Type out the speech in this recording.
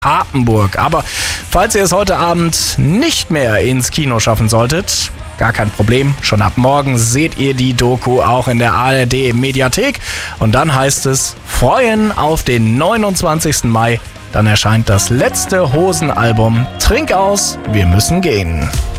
Papenburg. Aber falls ihr es heute Abend nicht mehr ins Kino schaffen solltet, gar kein Problem. Schon ab morgen seht ihr die Doku auch in der ARD Mediathek. Und dann heißt es freuen auf den 29. Mai. Dann erscheint das letzte Hosenalbum Trink aus, wir müssen gehen.